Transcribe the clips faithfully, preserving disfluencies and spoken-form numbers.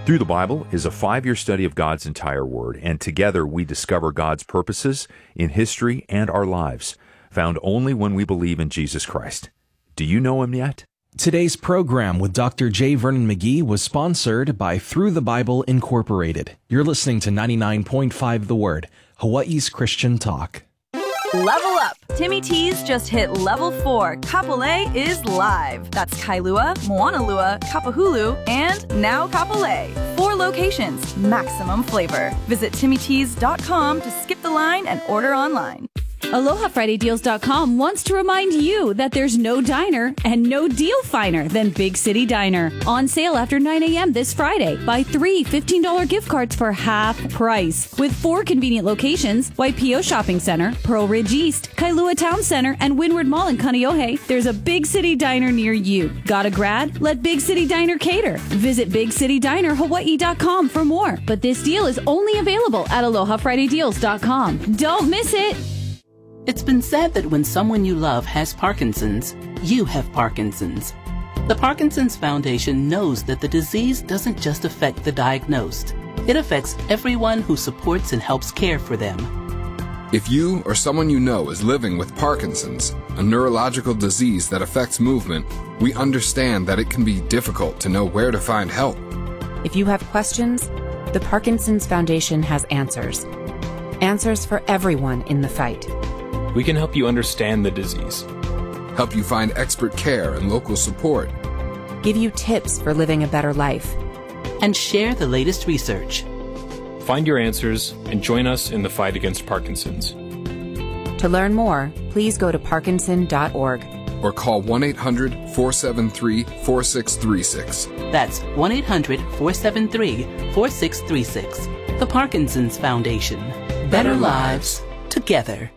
Through the Bible is a five-year study of God's entire Word, and together we discover God's purposes in history and our lives, found only when we believe in Jesus Christ. Do you know Him yet? Today's program with Doctor J. Vernon McGee was sponsored by Through the Bible Incorporated. You're listening to ninety-nine point five The Word, Hawaii's Christian Talk. Level up! Timmy T's just hit level four. Kapolei is live. That's Kailua, Moanalua, Kapahulu, and now Kapolei. Four locations, maximum flavor. Visit timmy tees dot com to skip the line and order online. Aloha Friday Deals dot com wants to remind you that there's no diner and no deal finer than Big City Diner. On sale after nine a.m. this Friday. Buy three fifteen dollars gift cards for half price. With four convenient locations, Waipio Shopping Center, Pearl Ridge East, Kailua Town Center, and Windward Mall in Kaneohe, there's a Big City Diner near you. Got a grad? Let Big City Diner cater. Visit big city diner hawaii dot com for more. But this deal is only available at Aloha Friday Deals dot com. Don't miss it! It's been said that when someone you love has Parkinson's, you have Parkinson's. The Parkinson's Foundation knows that the disease doesn't just affect the diagnosed. It affects everyone who supports and helps care for them. If you or someone you know is living with Parkinson's, a neurological disease that affects movement, we understand that it can be difficult to know where to find help. If you have questions, the Parkinson's Foundation has answers. Answers for everyone in the fight. We can help you understand the disease, help you find expert care and local support, give you tips for living a better life, and share the latest research. Find your answers and join us in the fight against Parkinson's. To learn more, please go to parkinson dot org or call one eight hundred four seven three four six three six. That's one eight hundred four seven three four six three six. The Parkinson's Foundation. Better, Better lives together.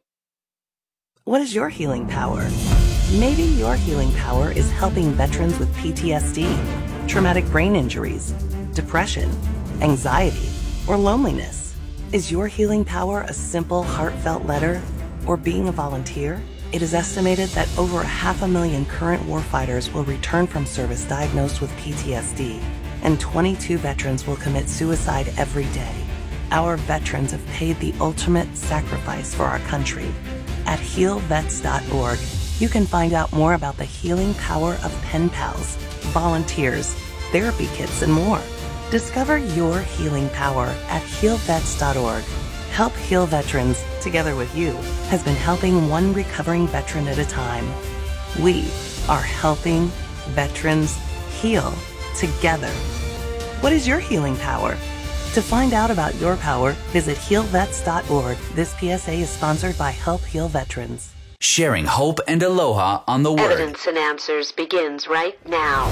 What is your healing power? Maybe your healing power is helping veterans with P T S D, traumatic brain injuries, depression, anxiety, or loneliness. Is your healing power a simple, heartfelt letter or being a volunteer? It is estimated that over half a million current warfighters will return from service diagnosed with P T S D, and twenty-two veterans will commit suicide every day. Our veterans have paid the ultimate sacrifice for our country. At heal vets dot org, you can find out more about the healing power of pen pals, volunteers, therapy kits, and more. Discover your healing power at heal vets dot org. Help Heal Veterans, together with you, has been helping one recovering veteran at a time. We are helping veterans heal together. What is your healing power? To find out about your power, visit heal vets dot org. This P S A is sponsored by Help Heal Veterans. Sharing hope and aloha on the Word. Evidence and Answers begins right now.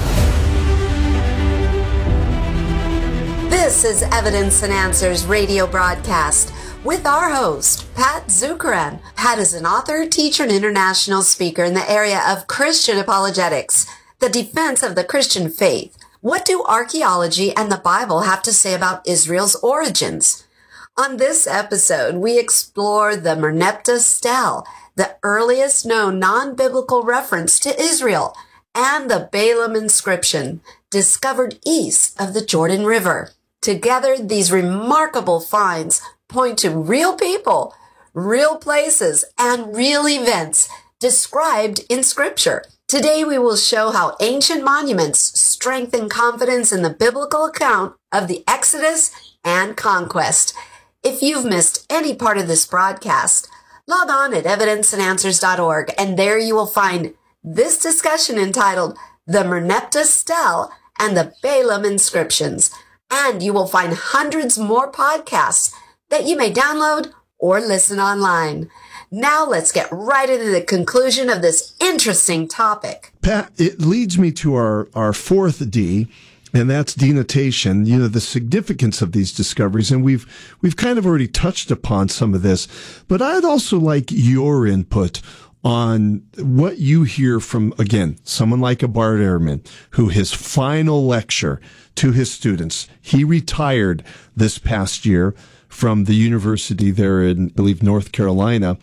This is Evidence and Answers radio broadcast with our host, Pat Zukeran. Pat is an author, teacher, and international speaker in the area of Christian apologetics, the defense of the Christian faith. What do archaeology and the Bible have to say about Israel's origins? On this episode, we explore the Merneptah Stele, the earliest known non-biblical reference to Israel, and the Balaam inscription, discovered east of the Jordan River. Together, these remarkable finds point to real people, real places, and real events described in Scripture. Today we will show how ancient monuments strengthen confidence in the biblical account of the Exodus and conquest. If you've missed any part of this broadcast, log on at evidence and answers dot org, and there you will find this discussion entitled The Merneptah Stele and the Balaam Inscriptions. And you will find hundreds more podcasts that you may download or listen online. Now let's get right into the conclusion of this interesting topic. Pat, it leads me to our, our fourth D, and that's denotation, you know, the significance of these discoveries. And we've, we've kind of already touched upon some of this, but I'd also like your input on what you hear from, again, someone like a Bart Ehrman, who his final lecture to his students, he retired this past year from the university there in, I believe, North Carolina.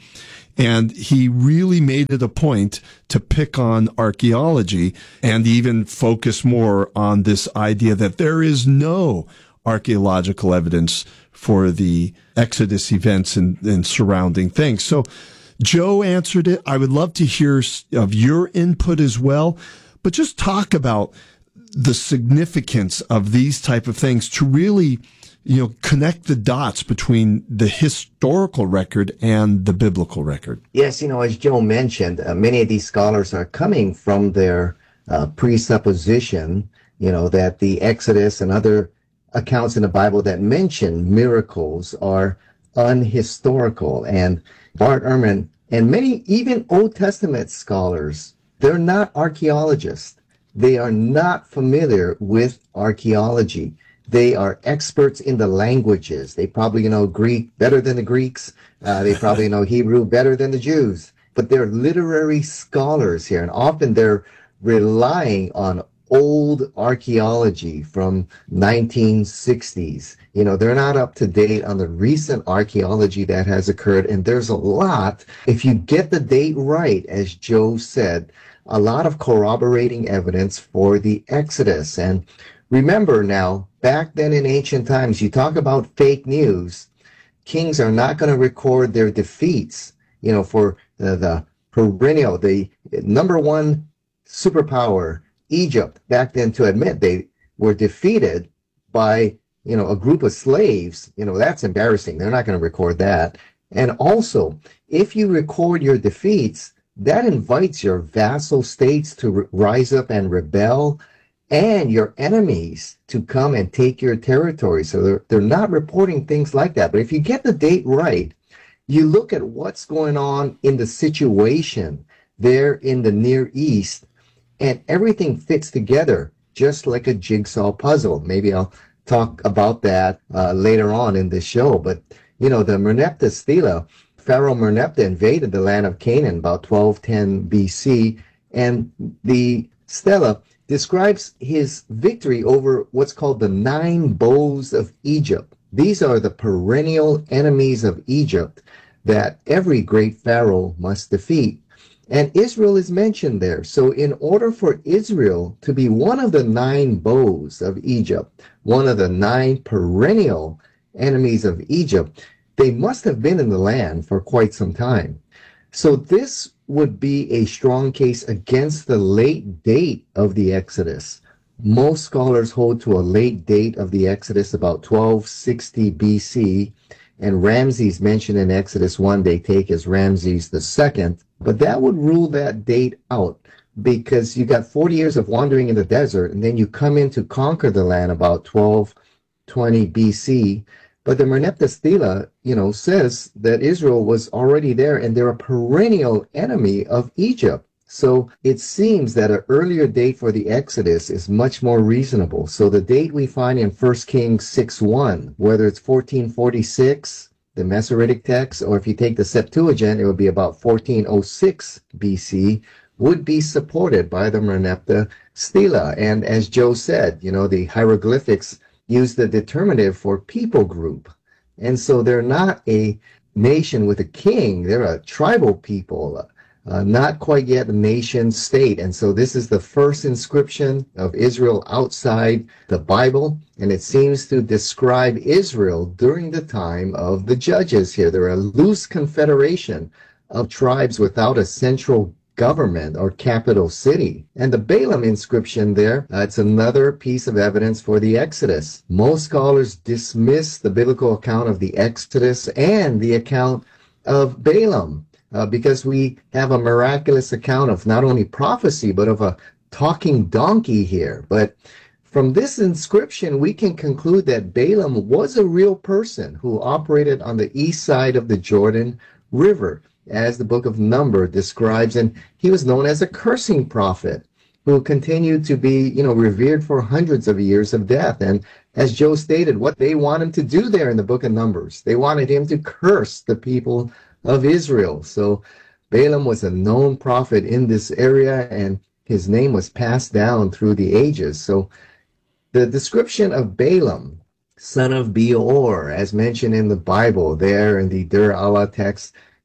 And he really made it a point to pick on archaeology and even focus more on this idea that there is no archaeological evidence for the Exodus events and, and surrounding things. So Joe answered it. I would love to hear of your input as well, but just talk about the significance of these type of things to really, you know, connect the dots between the historical record and the biblical record. Yes, you know, as Joe mentioned, uh, many of these scholars are coming from their uh, presupposition, you know, that the Exodus and other accounts in the Bible that mention miracles are unhistorical. And Bart Ehrman and many even Old Testament scholars, they're not archaeologists. They are not familiar with archaeology. They are experts in the languages. They probably know Greek better than the Greeks. Uh, they probably know Hebrew better than the Jews. But they're literary scholars here, and often they're relying on old archaeology from nineteen sixties. You know, they're not up to date on the recent archaeology that has occurred, and there's a lot. If you get the date right, as Joe said, a lot of corroborating evidence for the Exodus. And remember now, back then in ancient times, you talk about fake news, kings are not going to record their defeats, you know, for the, the perennial, the number one superpower, Egypt, back then, to admit they were defeated by, you know, a group of slaves. You know, that's embarrassing. They're not going to record that. And also, if you record your defeats, that invites your vassal states to r- rise up and rebel, and your enemies to come and take your territory. So they're, they're not reporting things like that. But if you get the date right, you look at what's going on in the situation there in the Near East, and everything fits together just like a jigsaw puzzle. Maybe I'll talk about that uh, later on in the show. But, you know, the Merneptah Stela, Pharaoh Merneptah invaded the land of Canaan about twelve ten B C, and the stela describes his victory over what's called the nine bows of Egypt. These are the perennial enemies of Egypt that every great pharaoh must defeat. And Israel is mentioned there. So in order for Israel to be one of the nine bows of Egypt, one of the nine perennial enemies of Egypt, they must have been in the land for quite some time. So this would be a strong case against the late date of the Exodus. Most scholars hold to a late date of the Exodus, about twelve sixty B C, and Ramses mentioned in Exodus one, they take as Ramses the second, but that would rule that date out, because you got forty years of wandering in the desert, and then you come in to conquer the land about twelve twenty B C, but the Merneptah Stela, you know, says that Israel was already there, and they're a perennial enemy of Egypt. So it seems that an earlier date for the Exodus is much more reasonable. So the date we find in First Kings six one, whether it's fourteen forty-six, the Masoretic text, or if you take the Septuagint, it would be about fourteen oh six B C, would be supported by the Merneptah Stela. And as Joe said, you know, the hieroglyphics use the determinative for people group. And so they're not a nation with a king. They're a tribal people, uh, not quite yet a nation state. And so this is the first inscription of Israel outside the Bible. And it seems to describe Israel during the time of the judges here. They're a loose confederation of tribes without a central government or capital city. And the Balaam inscription there, uh, it's another piece of evidence for the Exodus. Most scholars dismiss the biblical account of the Exodus and the account of Balaam uh, because we have a miraculous account of not only prophecy, but of a talking donkey here. But from this inscription, we can conclude that Balaam was a real person who operated on the east side of the Jordan River, as the book of Numbers describes, and he was known as a cursing prophet who continued to be, you know, revered for hundreds of years of death. And as Joe stated, what they want him to do there in the book of Numbers, they wanted him to curse the people of Israel. So Balaam was a known prophet in this area, and his name was passed down through the ages. So the description of Balaam, son of Beor, as mentioned in the Bible there in the Der Allah text,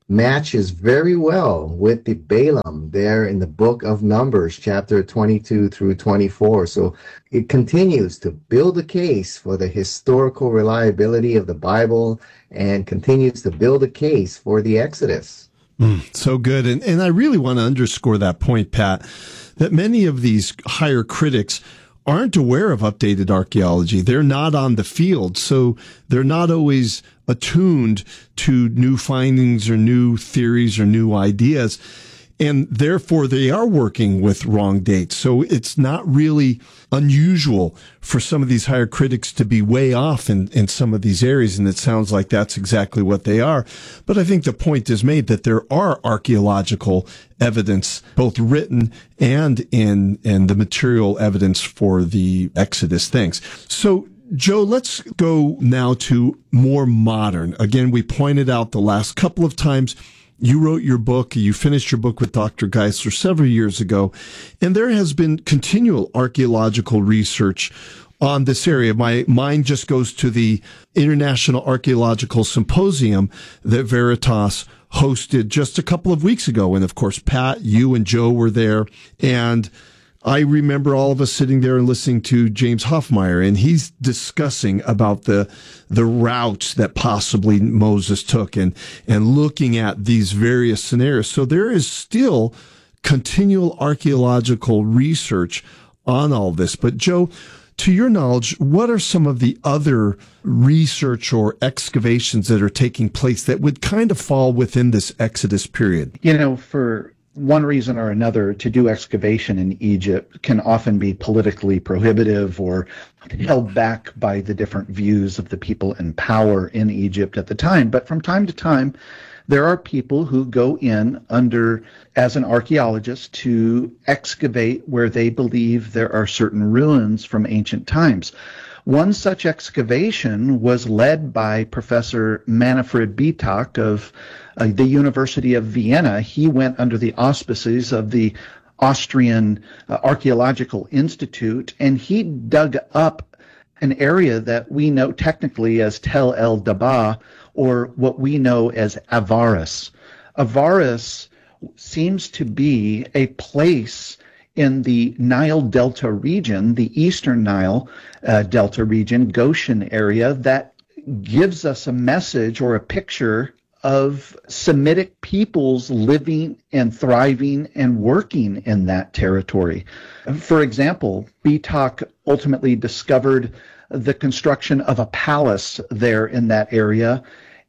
matches very well with the Balaam there in the book of Numbers, chapter twenty-two through twenty-four. So it continues to build a case for the historical reliability of the Bible and continues to build a case for the Exodus. Mm, so good. And, and I really want to underscore that point, Pat, that many of these higher critics aren't aware of updated archaeology. They're not on the field, so they're not always attuned to new findings or new theories or new ideas. And therefore, they are working with wrong dates. So it's not really unusual for some of these higher critics to be way off in, in some of these areas. And it sounds like that's exactly what they are. But I think the point is made that there are archaeological evidence, both written and in, in the material evidence for the Exodus things. So, Joe, let's go now to more modern. Again, we pointed out the last couple of times you wrote your book, you finished your book with Doctor Geisler several years ago, and there has been continual archaeological research on this area. My mind just goes to the International Archaeological Symposium that Veritas hosted just a couple of weeks ago. And of course, Pat, you and Joe were there, and I remember all of us sitting there and listening to James Hoffmeyer, and he's discussing about the the routes that possibly Moses took and and looking at these various scenarios. So there is still continual archaeological research on all this. But Joe, to your knowledge, what are some of the other research or excavations that are taking place that would kind of fall within this Exodus period? You know, for one reason or another, to do excavation in Egypt can often be politically prohibitive or held back by the different views of the people in power in Egypt at the time. But from time to time, there are people who go in under, as an archaeologist, to excavate where they believe there are certain ruins from ancient times. One such excavation was led by Professor Manfred Bietak of uh, the University of Vienna. He went under the auspices of the Austrian uh, Archaeological Institute, and he dug up an area that we know technically as Tel El Dabah, or what we know as Avaris. Avaris seems to be a place in the Nile Delta region, the Eastern Nile uh, Delta region, Goshen area, that gives us a message or a picture of Semitic peoples living and thriving and working in that territory. For example, Bietak ultimately discovered the construction of a palace there in that area,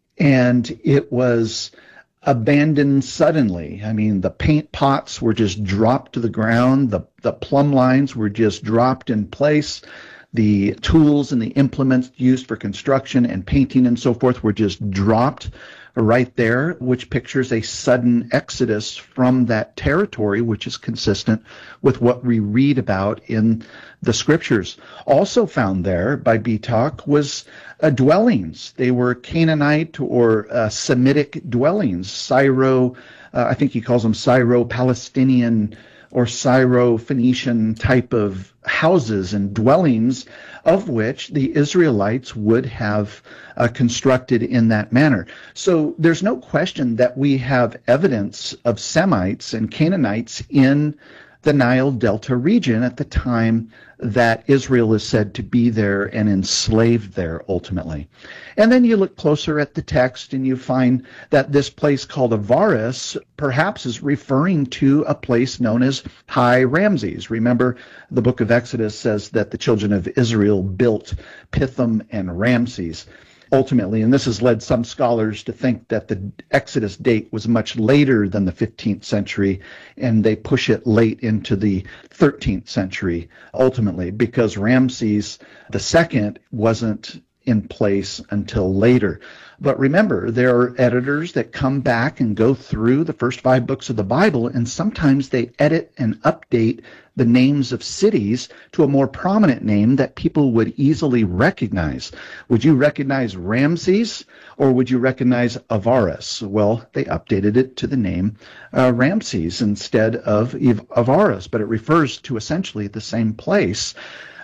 and it was abandoned suddenly. I mean, the paint pots were just dropped to the ground. The, the plumb lines were just dropped in place. The tools and the implements used for construction and painting and so forth were just dropped right there, which pictures a sudden exodus from that territory, which is consistent with what we read about in the scriptures. Also found there by Bietak was uh, dwellings. They were Canaanite or uh, Semitic dwellings, Syro, uh, I think he calls them Syro-Palestinian or Syro-Phoenician type of houses and dwellings, of which the Israelites would have uh, constructed in that manner. So there's no question that we have evidence of Semites and Canaanites in the Nile Delta region at the time that Israel is said to be there and enslaved there ultimately. And then you look closer at the text and you find that this place called Avaris perhaps is referring to a place known as High Ramses. Remember, the book of Exodus says that the children of Israel built Pithom and Ramses. Ultimately, and this has led some scholars to think that the Exodus date was much later than the fifteenth century, and they push it late into the thirteenth century, ultimately, because Ramses the Second wasn't in place until later. But remember, there are editors that come back and go through the first five books of the Bible, and sometimes they edit and update the names of cities to a more prominent name that people would easily recognize. Would you recognize Ramses, or would you recognize Avaris? Well, they updated it to the name uh, Ramses instead of Avaris, but it refers to essentially the same place.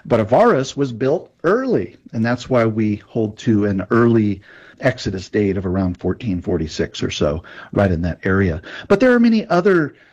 But Avaris was built early, and that's why we hold to an early Exodus date of around fourteen forty-six or so, right in that area. But there are many other